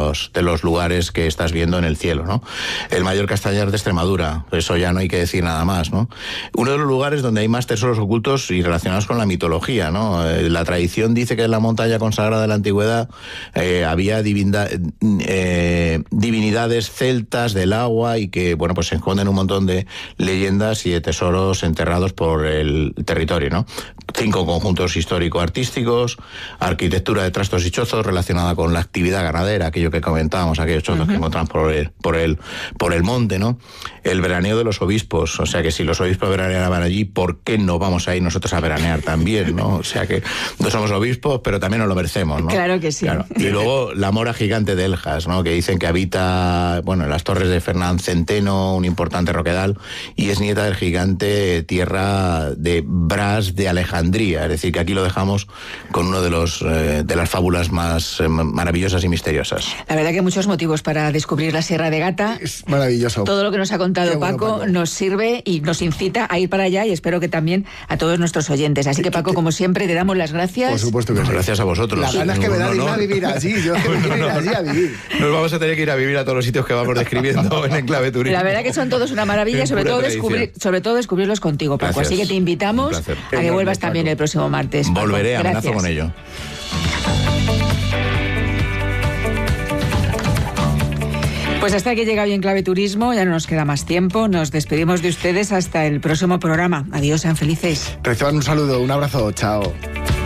los lugares que estás viendo en el cielo, ¿no? El mayor castañar de Extremadura, eso ya no hay que decir nada más, ¿no? Uno de los lugares donde hay más tesoros ocultos y relacionados con la mitología, ¿no? La tradición dice que en la montaña consagrada de la antigüedad había divinidades celtas del agua y que, bueno, pues se esconden un montón de leyendas y de tesoros enterrados por el territorio, ¿no? 5 conjuntos histórico-artísticos, arquitectura de trastos y chozos relacionada con la actividad ganadera, aquello que comentábamos, aquellos chozos que encontramos por el monte, ¿no? El veraneo de los obispos, o sea que si los obispos veraneaban allí, ¿por qué no vamos a ir nosotros a veranear también, ¿no? O sea que no somos obispos, pero también nos lo merecemos, ¿no? Claro que sí. Claro. Y luego la mora gigante de Eljas, ¿no? Que dicen que habita, bueno, en las torres de Fernán Centeno, un importante roquedal, y es nieta del gigante tierra de Bras de Alejandría, es decir, que aquí lo dejamos con uno de las fábulas más maravillosas y misteriosas. La verdad que hay muchos motivos para descubrir la Sierra de Gata. Es maravilloso. Todo lo que nos ha contado Qué bueno, Paco nos sirve y nos incita a ir para allá, y espero que también a todos nuestros oyentes. Así que, Paco, como siempre, te damos las gracias. Por supuesto que sí. Gracias a vosotros. La ganas que me da de ir a vivir allí. Yo es que me quiero ir allí a vivir. Nos vamos a tener que ir a vivir a todos los sitios que vamos describiendo en Enclave Turismo. La verdad que son todos una maravilla, sobre todo descubrirlos contigo, Paco. Gracias. Así que te invitamos a que vuelvas también el próximo martes, Paco. Volveré, amenazo Gracias. con ello. Pues hasta aquí llega hoy Enclave Turismo, ya no nos queda más tiempo. Nos despedimos de ustedes hasta el próximo programa. Adiós, sean felices. Reciban un saludo, un abrazo, chao.